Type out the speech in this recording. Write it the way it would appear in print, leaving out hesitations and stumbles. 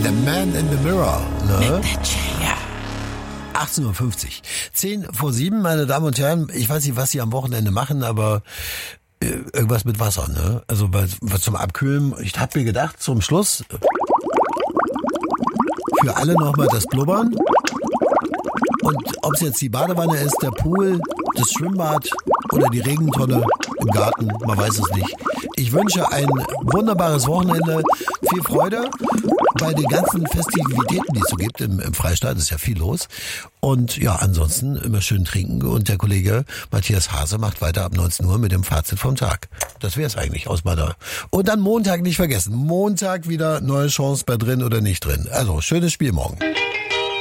The Man in the Mirror. Ne? Ja. 18.50 Uhr. 6:50, meine Damen und Herren. Ich weiß nicht, was Sie am Wochenende machen, aber irgendwas mit Wasser, ne? Also was zum Abkühlen. Ich habe mir gedacht, zum Schluss für alle nochmal das Blubbern. Und ob es jetzt die Badewanne ist, der Pool, das Schwimmbad oder die Regentonne im Garten, man weiß es nicht. Ich wünsche ein wunderbares Wochenende, viel Freude bei den ganzen Festivitäten, die es so gibt im Freistaat, ist ja viel los. Und ja, ansonsten immer schön trinken. Und der Kollege Matthias Hase macht weiter ab 19 Uhr mit dem Fazit vom Tag. Das wäre es eigentlich aus meiner. Und dann Montag nicht vergessen. Montag wieder neue Chance bei drin oder nicht drin. Also, schönes Spiel morgen.